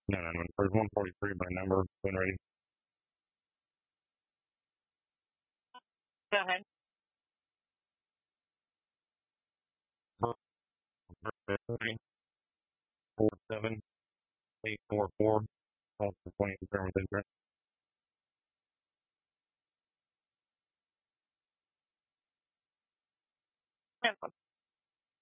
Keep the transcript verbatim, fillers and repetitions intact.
No, no, no. There's one forty-three by number. When ready. Go ahead. Four seven eight four four. Call for twenty confirm with interest. Cancel.